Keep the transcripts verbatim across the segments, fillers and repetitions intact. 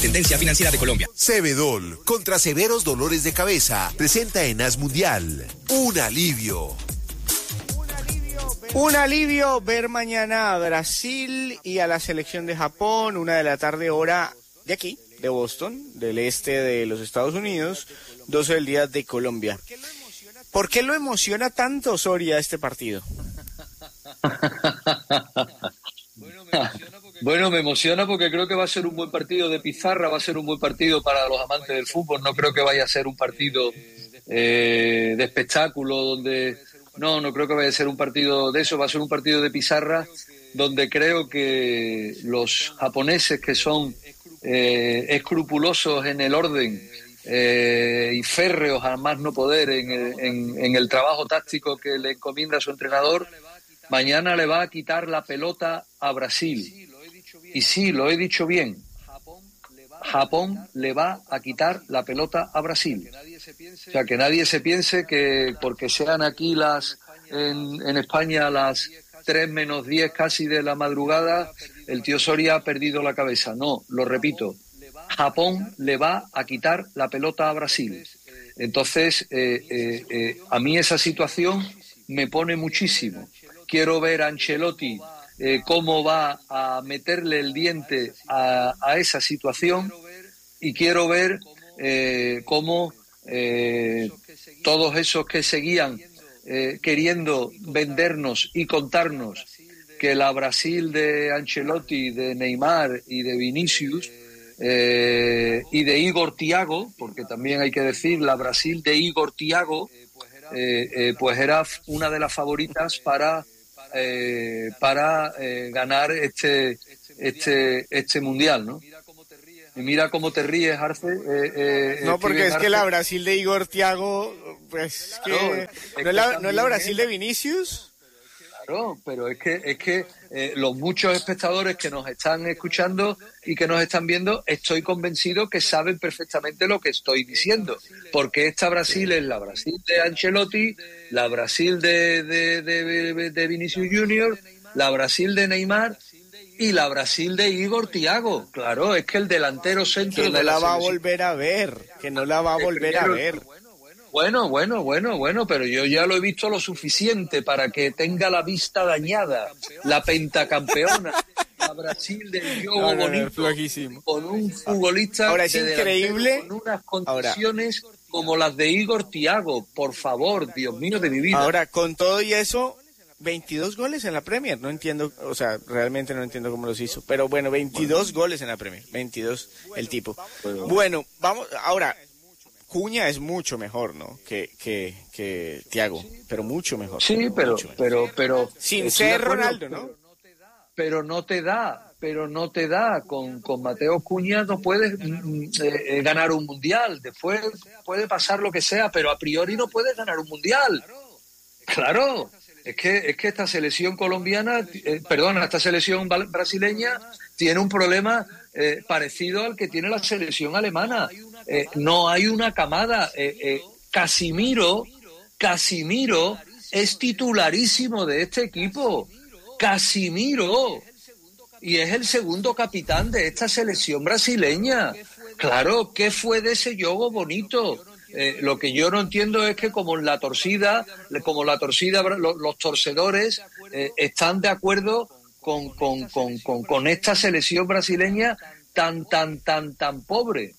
Superintendencia Financiera de Colombia. Cebedol, contra severos dolores de cabeza, presenta en As Mundial un alivio. Un alivio ver mañana a Brasil y a la selección de Japón, una de la tarde hora de aquí, de Boston, del este de los Estados Unidos, doce del día de Colombia. ¿Por qué lo emociona tanto, Soria, este partido? Bueno, me emociona porque creo que va a ser un buen partido de pizarra, va a ser un buen partido para los amantes del fútbol. No creo que vaya a ser un partido eh, de espectáculo, donde no, no creo que vaya a ser un partido de eso, va a ser un partido de pizarra, donde creo que los japoneses, que son eh, escrupulosos en el orden eh, y férreos a más no poder en, en, en el trabajo táctico que le encomienda a su entrenador, mañana le va a quitar la pelota a Brasil. Y sí, lo he dicho bien, Japón le va a quitar la pelota a Brasil. O sea, que nadie se piense que porque sean aquí las en, en España las tres menos diez casi de la madrugada, el tío Soria ha perdido la cabeza. No, lo repito, Japón le va a quitar la pelota a Brasil. Entonces, eh, eh, eh, a mí esa situación me pone muchísimo. Quiero ver a Ancelotti eh, cómo va a meterle el diente a, a esa situación, y quiero ver eh, cómo eh, todos esos que seguían eh, queriendo vendernos y contarnos que la Brasil de Ancelotti, de Neymar y de Vinicius eh, y de Igor Thiago, porque también hay que decir la Brasil de Igor Thiago, eh, eh, pues era una de las favoritas para Eh, para eh, ganar este este este mundial, ¿no? Y mira cómo te ríes, Arce. Eh, eh, no, porque es Arce. Que la Brasil de Igor Thiago, pues que claro, es ¿no, que es la, ¿no es la Brasil de Vinicius? Claro, pero es que es que eh, los muchos espectadores que nos están escuchando y que nos están viendo, estoy convencido que saben perfectamente lo que estoy diciendo, porque esta Brasil es la Brasil de Ancelotti, la Brasil de, de, de, de Vinicius Junior, la Brasil de Neymar y la Brasil de Igor Thiago. Claro, es que el delantero centro que no de la, la va a volver a ver, que no la va a volver a ver. Bueno, bueno, bueno, bueno, pero yo ya lo he visto lo suficiente para que tenga la vista dañada. La pentacampeona, la Brasil del Yogo no, no, bonito, no, con un futbolista ahora es increíble, con unas condiciones ahora, como las de Igor Thiago. Por favor, Dios mío de mi vida. Ahora, con todo y eso, veintidós goles en la Premier, no entiendo, o sea, realmente no entiendo cómo los hizo, pero bueno, veintidós bueno. goles en la Premier, veintidós el tipo. Bueno, bueno vamos, ahora... Cuña es mucho mejor, ¿no? Que que que Thiago, pero mucho mejor. Sí, pero mucho pero mejor. pero sin ser Ronaldo, ¿no? Pero no te da, pero no te da con con Mateo Cuña no puedes eh, ganar un mundial. Después puede pasar lo que sea, pero a priori no puedes ganar un mundial. Claro, es que es que esta selección colombiana, eh, perdona, esta selección brasileña tiene un problema eh, parecido al que tiene la selección alemana. Eh, no hay una camada. Eh, eh, Casimiro, Casimiro es titularísimo de este equipo. Casimiro. Y es el segundo capitán de esta selección brasileña. Claro, ¿qué fue de ese yogo bonito? Eh, lo que yo no entiendo es que como la torcida, como la torcida, los, los torcedores eh, están de acuerdo con, con, con, con, con esta selección brasileña tan, tan, tan, tan pobre.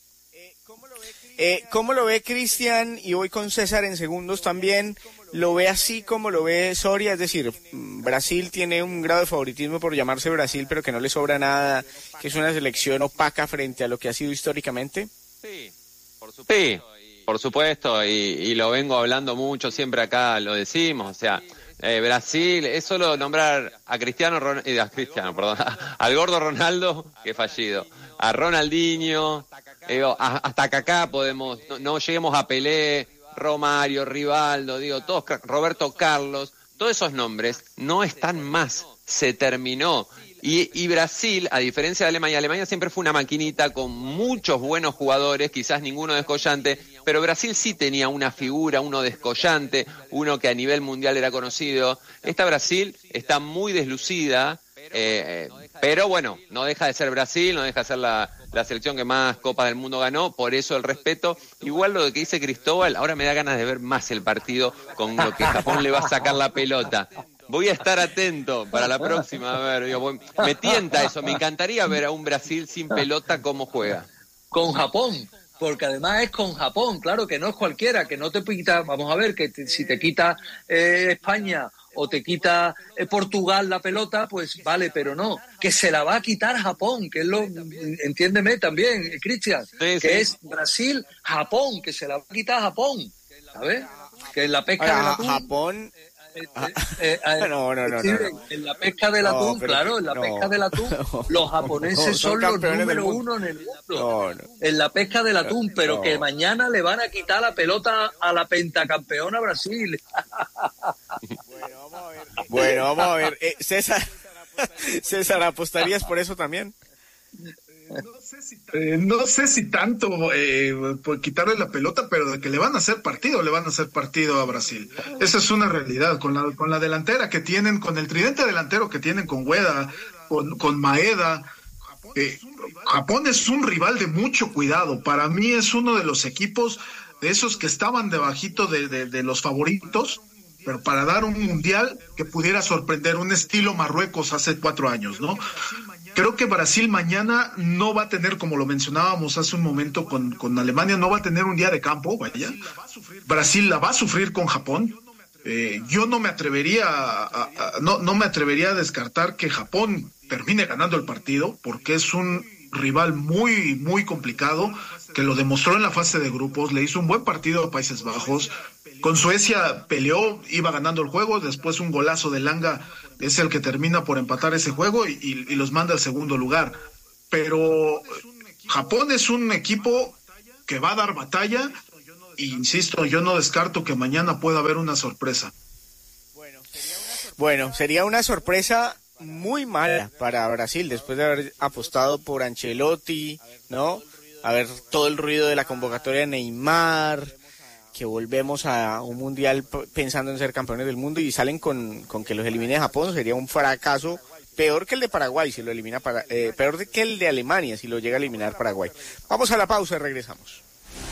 Eh, ¿Cómo lo ve Cristian? Y voy con César en segundos también. ¿Lo ve así como lo ve Soria? Es decir, Brasil tiene un grado de favoritismo por llamarse Brasil, pero que no le sobra nada, que es una selección opaca frente a lo que ha sido históricamente. Sí, por supuesto. Sí, por supuesto, y, y lo vengo hablando mucho, siempre acá lo decimos, o sea, eh, Brasil es solo nombrar a Cristiano, Ron- eh, a Cristiano, perdón, al gordo Ronaldo, que es fallido, a Ronaldinho, eh, a, hasta Kaká podemos, no, no lleguemos a Pelé, Romario, Rivaldo, digo, todos, Roberto Carlos, todos esos nombres no están más, se terminó. Y, y Brasil, a diferencia de Alemania, Alemania siempre fue una maquinita con muchos buenos jugadores, quizás ninguno descollante, pero Brasil sí tenía una figura, uno descollante, uno que a nivel mundial era conocido. Esta Brasil está muy deslucida, eh, pero bueno, no deja de ser Brasil, no deja de ser la, la selección que más Copas del Mundo ganó, por eso el respeto. Igual lo que dice Cristóbal, ahora me da ganas de ver más el partido con lo que Japón le va a sacar la pelota. Voy a estar atento para la próxima, a ver, digo, voy, me tienta eso, me encantaría ver a un Brasil sin pelota cómo juega. Con Japón, porque además es con Japón, claro, que no es cualquiera, que no te quita, vamos a ver, que te, si te quita eh, España o te quita eh, Portugal la pelota, pues vale, pero no, que se la va a quitar Japón, que es lo, entiéndeme también, Cristian, sí, que sí. Es Brasil-Japón, que se la va a quitar Japón, ¿sabes? Que en la pesca Ahora, del atún... Japón... Eh, eh, eh, no, no, no, sí, no, no. En la pesca del atún, no, pero, claro, en la no, pesca del atún, no, los japoneses no, son, son los número uno en el mundo. No, no, en la pesca del atún, pero no. Que mañana le van a quitar la pelota a la pentacampeona Brasil. Bueno, vamos a ver. Bueno, vamos a ver. Eh, César, César, ¿apostarías por eso también? No sé si, eh, no sé si tanto eh, por quitarle la pelota, pero de que le van a hacer partido, le van a hacer partido a Brasil. Esa es una realidad, con la, con la delantera que tienen, con el tridente delantero que tienen con Ueda, con, con Maeda. Eh, Japón es un rival de mucho cuidado. Para mí es uno de los equipos de esos que estaban debajito de, de, de los favoritos, pero para dar un mundial que pudiera sorprender, un estilo Marruecos hace cuatro años, ¿no? Creo que Brasil mañana no va a tener, como lo mencionábamos hace un momento con, con Alemania, no va a tener un día de campo, vaya. Brasil la va a sufrir con Japón. Eh, yo no me atrevería a, a, a, no, no me atrevería a descartar que Japón termine ganando el partido, porque es un rival muy, muy complicado, que lo demostró en la fase de grupos, le hizo un buen partido a Países Bajos. Con Suecia peleó, iba ganando el juego, después un golazo de Langa es el que termina por empatar ese juego y, y, y los manda al segundo lugar. Pero Japón es un equipo que va a dar batalla e insisto, yo no descarto que mañana pueda haber una sorpresa. Bueno, sería una sorpresa muy mala para Brasil después de haber apostado por Ancelotti, ¿no? A ver todo el ruido de la convocatoria de Neymar, que volvemos a un mundial pensando en ser campeones del mundo y salen con, con que los elimine Japón. Sería un fracaso peor que el de Paraguay si lo elimina para, eh, peor que el de Alemania si lo llega a eliminar Paraguay. Vamos a la pausa y regresamos.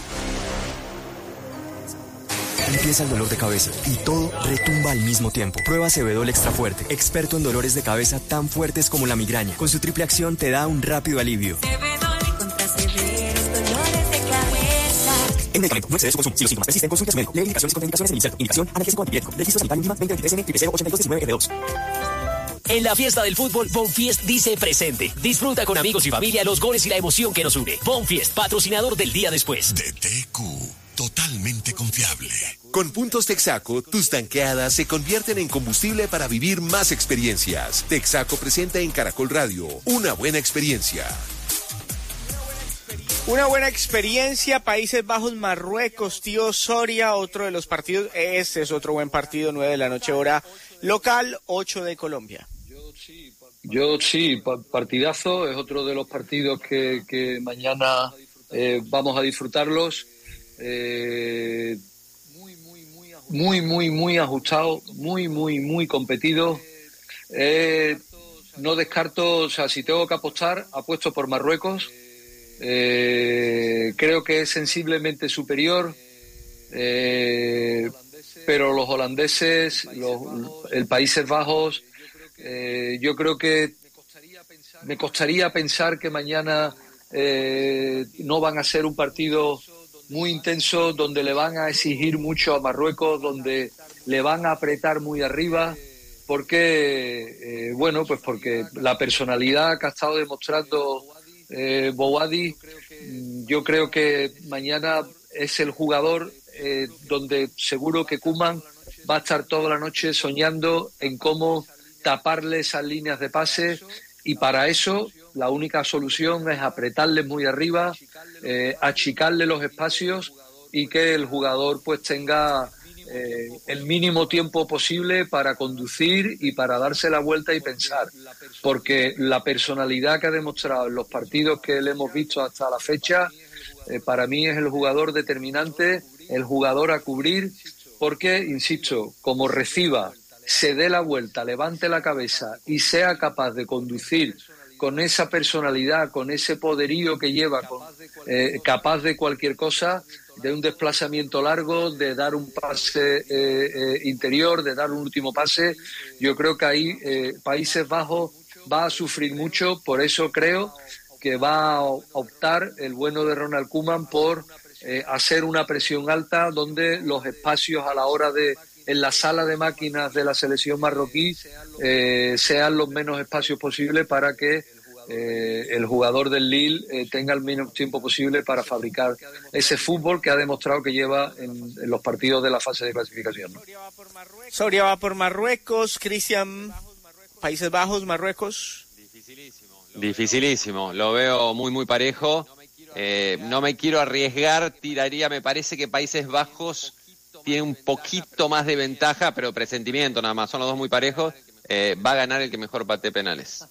Empieza el dolor de cabeza y todo retumba al mismo tiempo. Prueba Cebedol Extra Fuerte, experto en dolores de cabeza tan fuertes como la migraña. Con su triple acción te da un rápido alivio. Cebedol contra severos dolores de cabeza. En medicamento, no excedes su consumo. Si los síntomas persisten, consulte a su médico. Lee indicaciones y contraindicaciones en el inserto. Indicación analgésico antipirético. Registro sanitario mínima veinte veintitrés N cero cero ochenta y dos diecinueve F dos. En la fiesta del fútbol, Bonfiest dice presente. Disfruta con amigos y familia los goles y la emoción que nos une. Bonfiest, patrocinador del día después. D T Q, totalmente confiable. Con puntos Texaco, tus tanqueadas se convierten en combustible para vivir más experiencias. Texaco presenta en Caracol Radio una buena experiencia. Una buena experiencia, Países Bajos, Marruecos, tío Soria, otro de los partidos. Este es otro buen partido, nueve de la noche hora local, ocho de Colombia. Yo sí, partidazo, es otro de los partidos que, que mañana eh, vamos a disfrutarlos. Eh, muy, muy, muy ajustado, muy, muy, muy competido. Eh, no descarto, o sea, si tengo que apostar, apuesto por Marruecos. Eh, creo que es sensiblemente superior, eh, pero los holandeses, los, el Países Bajos, eh, yo creo que me costaría pensar que mañana eh, no van a ser un partido muy intenso, donde le van a exigir mucho a Marruecos, donde le van a apretar muy arriba, porque, eh, bueno, pues porque la personalidad que ha estado demostrando eh, Bouhaddi, yo creo que mañana es el jugador eh, donde seguro que Koeman va a estar toda la noche soñando en cómo taparle esas líneas de pase, y para eso la única solución es apretarle muy arriba, eh, achicarle los espacios y que el jugador pues tenga eh, el mínimo tiempo posible para conducir y para darse la vuelta y pensar, porque la personalidad que ha demostrado en los partidos que le hemos visto hasta la fecha, eh, para mí es el jugador determinante, el jugador a cubrir, porque, insisto, como reciba, se dé la vuelta, levante la cabeza y sea capaz de conducir con esa personalidad, con ese poderío que lleva, con, eh, capaz de cualquier cosa, de un desplazamiento largo, de dar un pase eh, eh, interior, de dar un último pase. Yo creo que ahí eh, Países Bajos va a sufrir mucho, por eso creo que va a optar el bueno de Ronald Koeman por eh, hacer una presión alta donde los espacios a la hora de, en la sala de máquinas de la selección marroquí, eh, sean los menos espacios posibles para que Eh, el jugador del Lille eh, tenga el menos tiempo posible para fabricar ese fútbol que ha demostrado que lleva en, en los partidos de la fase de clasificación, ¿no? Soria va por Marruecos, Cristian, Países Bajos, Marruecos. Dificilísimo. Dificilísimo, lo veo muy muy parejo. Eh, no me quiero arriesgar, tiraría, me parece que Países Bajos tiene un poquito más de ventaja, pero presentimiento nada más, son los dos muy parejos. Eh, va a ganar el que mejor patee penales.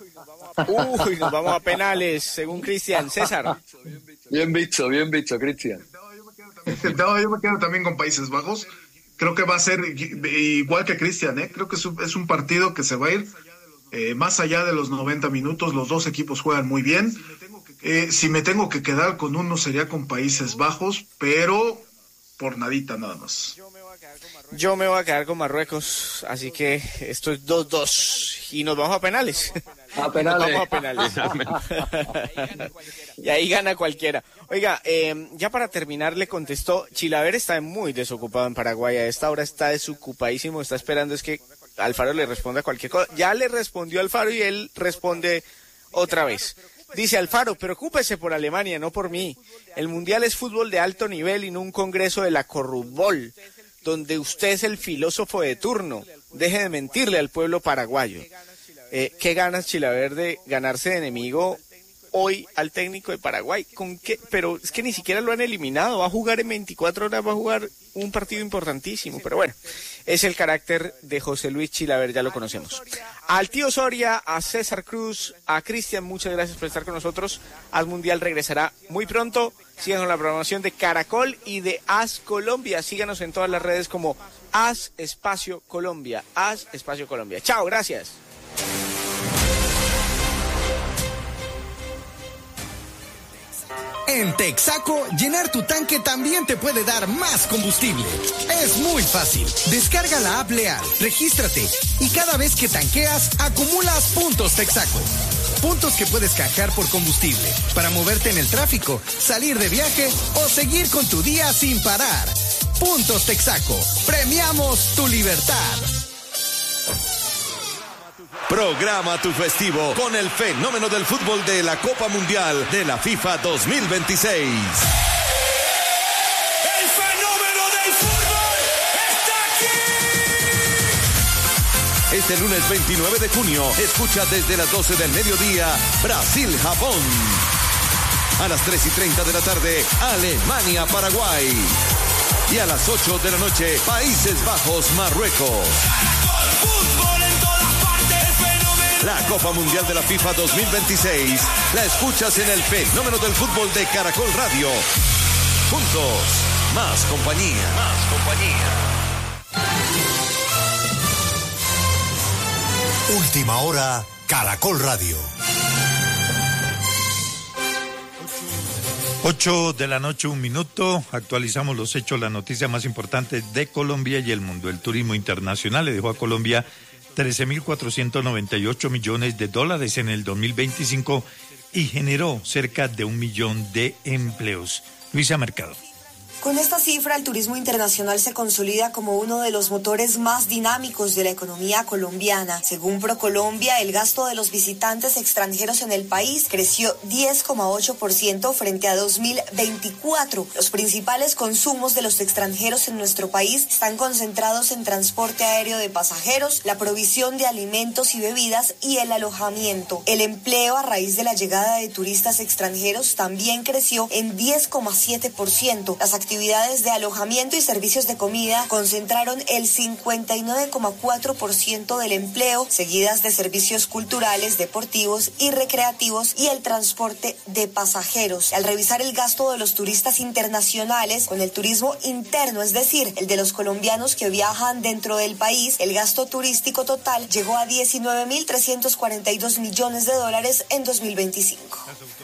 Uy, nos vamos a penales, según Cristian. César. Bien visto, bien visto, Cristian. No, yo me quedo también con Países Bajos. Creo que va a ser igual que Cristian, ¿eh? Creo que es un, es un partido que se va a ir eh, más allá de los noventa minutos. Los dos equipos juegan muy bien. Eh, si me tengo que quedar con uno sería con Países Bajos, pero por nadita nada más. Yo me voy a quedar con Marruecos, así que esto es dos dos y nos vamos a penales. A penales. Nos vamos a penales. Y ahí gana cualquiera. Oiga, eh, ya para terminar le contestó, Chilaver está muy desocupado en Paraguay, a esta hora está desocupadísimo, está esperando es que Alfaro le responda cualquier cosa. Ya le respondió Alfaro y él responde otra vez. Dice Alfaro, preocúpese por Alemania, no por mí. El Mundial es fútbol de alto nivel y no un congreso de la corrupbol, donde usted es el filósofo de turno. Deje de mentirle al pueblo paraguayo. Eh, ¿Qué ganas Chilaver de ganarse de enemigo hoy al técnico de Paraguay? ¿Con qué? Pero es que ni siquiera lo han eliminado. Va a jugar en veinticuatro horas, va a jugar un partido importantísimo. Pero bueno, es el carácter de José Luis Chilaver, ya lo conocemos. Al tío Soria, a César Cruz, a Cristian, muchas gracias por estar con nosotros. Al Mundial regresará muy pronto. Sigan con la programación de Caracol y de As Colombia. Síganos en todas las redes como As Espacio Colombia. As Espacio Colombia. Chao, gracias. En Texaco, llenar tu tanque también te puede dar más combustible. Es muy fácil. Descarga la app Leal, regístrate y cada vez que tanqueas, acumulas puntos Texaco. Puntos que puedes canjear por combustible, para moverte en el tráfico, salir de viaje o seguir con tu día sin parar. Puntos Texaco. Premiamos tu libertad. Programa tu festivo con el fenómeno del fútbol de la Copa Mundial de la FIFA dos mil veintiséis. ¡El fenómeno del fútbol está aquí! Este lunes veintinueve de junio, escucha desde las doce del mediodía Brasil-Japón. A las tres y treinta de la tarde, Alemania-Paraguay. Y a las ocho de la noche, Países Bajos-Marruecos. Fútbol en todas partes, fenómeno. La Copa Mundial de la FIFA dos mil veintiséis la escuchas en el fenómeno del fútbol de Caracol Radio. Juntos, más compañía. Más compañía. Última hora, Caracol Radio. Ocho de la noche, un minuto. Actualizamos los hechos, la noticia más importante de Colombia y el mundo. El turismo internacional le dejó a Colombia trece mil cuatrocientos noventa y ocho millones de dólares en el dos mil veinticinco y generó cerca de un millón de empleos. Luisa Mercado. Con esta cifra, el turismo internacional se consolida como uno de los motores más dinámicos de la economía colombiana. Según ProColombia, el gasto de los visitantes extranjeros en el país creció diez coma ocho por ciento frente a dos mil veinticuatro. Los principales consumos de los extranjeros en nuestro país están concentrados en transporte aéreo de pasajeros, la provisión de alimentos y bebidas y el alojamiento. El empleo a raíz de la llegada de turistas extranjeros también creció en diez coma siete por ciento. Las actividades actividades de alojamiento y servicios de comida concentraron el cincuenta y nueve coma cuatro por ciento del empleo, seguidas de servicios culturales, deportivos y recreativos y el transporte de pasajeros. Al revisar el gasto de los turistas internacionales con el turismo interno, es decir, el de los colombianos que viajan dentro del país, el gasto turístico total llegó a diecinueve mil trescientos cuarenta y dos millones de dólares en dos mil veinticinco.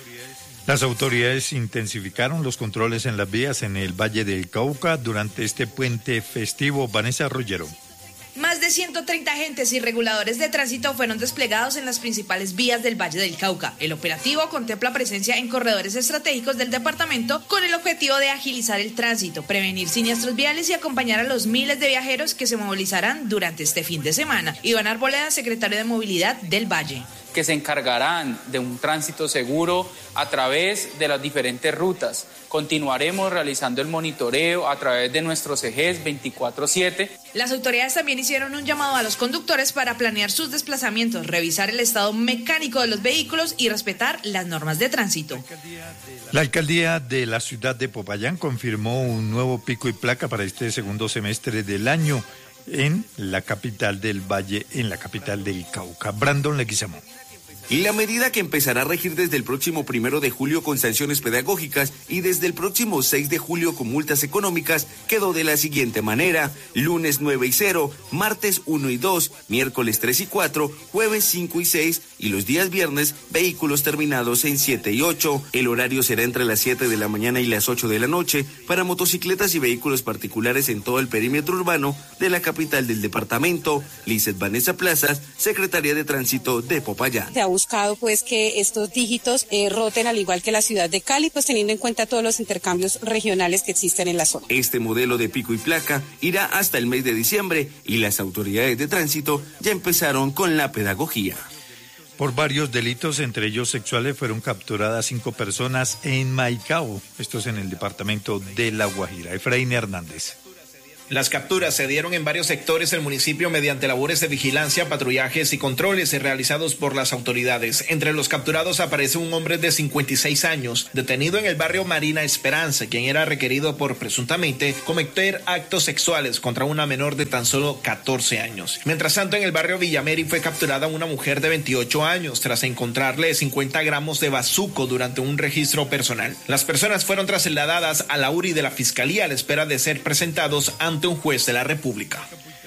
Las autoridades intensificaron los controles en las vías en el Valle del Cauca durante este puente festivo. Vanessa Ruggiero. Más de ciento treinta agentes y reguladores de tránsito fueron desplegados en las principales vías del Valle del Cauca. El operativo contempla presencia en corredores estratégicos del departamento con el objetivo de agilizar el tránsito, prevenir siniestros viales y acompañar a los miles de viajeros que se movilizarán durante este fin de semana. Iván Arboleda, secretario de Movilidad del Valle. Que se encargarán de un tránsito seguro a través de las diferentes rutas. Continuaremos realizando el monitoreo a través de nuestros ejes veinticuatro siete. Las autoridades también hicieron un llamado a los conductores para planear sus desplazamientos, revisar el estado mecánico de los vehículos y respetar las normas de tránsito. La alcaldía de la ciudad de Popayán confirmó un nuevo pico y placa para este segundo semestre del año en la capital del Valle, en la capital del Cauca. Brandon Leguizamo. Y la medida, que empezará a regir desde el próximo primero de julio con sanciones pedagógicas y desde el próximo seis de julio con multas económicas, quedó de la siguiente manera: lunes nueve y cero, martes uno y dos, miércoles tres y cuatro, jueves cinco y seis y los días viernes vehículos terminados en siete y ocho. El horario será entre las siete de la mañana y las ocho de la noche para motocicletas y vehículos particulares en todo el perímetro urbano de la capital del departamento. Lizeth Vanessa Plazas, secretaria de Tránsito de Popayán. Buscado pues que estos dígitos eh, roten al igual que la ciudad de Cali, pues teniendo en cuenta todos los intercambios regionales que existen en la zona. Este modelo de pico y placa irá hasta el mes de diciembre y las autoridades de tránsito ya empezaron con la pedagogía. Por varios delitos, entre ellos sexuales, fueron capturadas cinco personas en Maicao, esto es en el departamento de La Guajira. Efraín Hernández. Las capturas se dieron en varios sectores del municipio mediante labores de vigilancia, patrullajes y controles realizados por las autoridades. Entre los capturados aparece un hombre de cincuenta y seis años, detenido en el barrio Marina Esperanza, quien era requerido por presuntamente cometer actos sexuales contra una menor de tan solo catorce años. Mientras tanto, en el barrio Villameri fue capturada una mujer de veintiocho años tras encontrarle cincuenta gramos de bazuco durante un registro personal. Las personas fueron trasladadas a la U R I de la Fiscalía a la espera de ser presentados ante un juez de la República.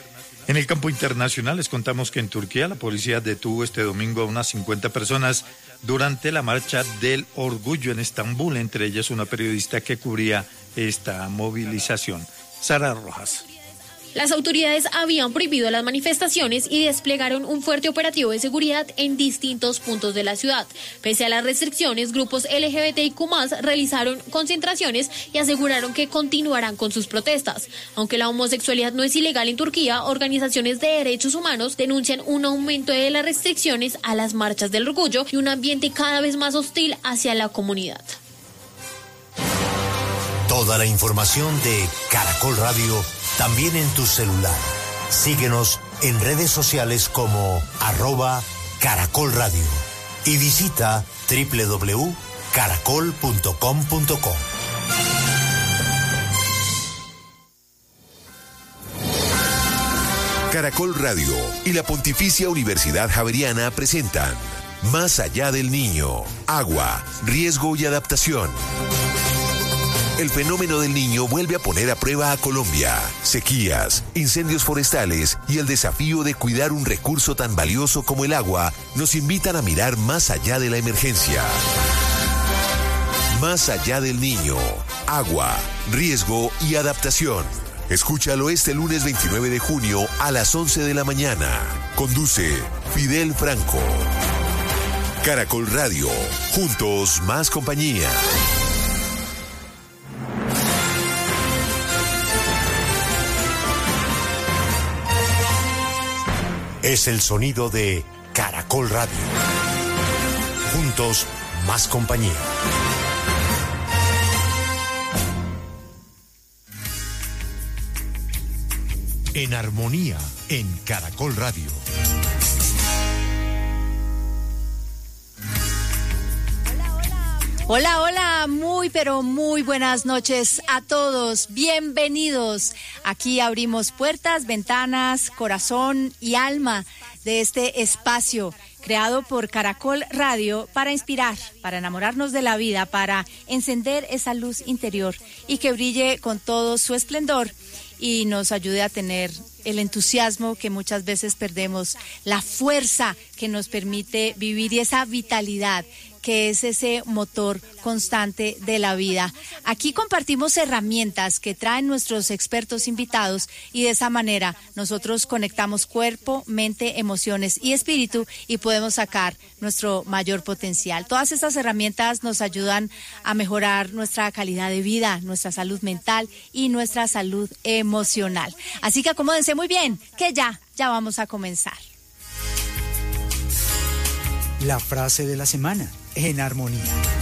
En el campo internacional les contamos que en Turquía la policía detuvo este domingo a unas cincuenta personas durante la marcha del orgullo en Estambul, entre ellas una periodista que cubría esta movilización. Sara Rojas. Las autoridades habían prohibido las manifestaciones y desplegaron un fuerte operativo de seguridad en distintos puntos de la ciudad. Pese a las restricciones, grupos L G B T I Q más, realizaron concentraciones y aseguraron que continuarán con sus protestas. Aunque la homosexualidad no es ilegal en Turquía, organizaciones de derechos humanos denuncian un aumento de las restricciones a las marchas del orgullo y un ambiente cada vez más hostil hacia la comunidad. Toda la información de Caracol Radio también en tu celular. Síguenos en redes sociales como arroba Caracol Radio y visita doble u doble u doble u punto caracol punto com punto co. Caracol Radio y la Pontificia Universidad Javeriana presentan Más allá del niño, agua, riesgo y adaptación. El fenómeno del niño vuelve a poner a prueba a Colombia. Sequías, incendios forestales y el desafío de cuidar un recurso tan valioso como el agua nos invitan a mirar más allá de la emergencia. Más allá del niño, agua, riesgo y adaptación. Escúchalo este lunes veintinueve de junio a las once de la mañana. Conduce Fidel Franco. Caracol Radio, juntos más compañía. Es el sonido de Caracol Radio. Juntos, más compañía. En armonía, en Caracol Radio. Hola, hola, muy pero muy buenas noches a todos. Bienvenidos. Aquí abrimos puertas, ventanas, corazón y alma de este espacio creado por Caracol Radio para inspirar, para enamorarnos de la vida, para encender esa luz interior y que brille con todo su esplendor y nos ayude a tener el entusiasmo que muchas veces perdemos, la fuerza que nos permite vivir y esa vitalidad que es ese motor constante de la vida. Aquí compartimos herramientas que traen nuestros expertos invitados y de esa manera nosotros conectamos cuerpo, mente, emociones y espíritu y podemos sacar nuestro mayor potencial. Todas estas herramientas nos ayudan a mejorar nuestra calidad de vida, nuestra salud mental y nuestra salud emocional. Así que acomódense muy bien, que ya, ya vamos a comenzar. La frase de la semana, en armonía.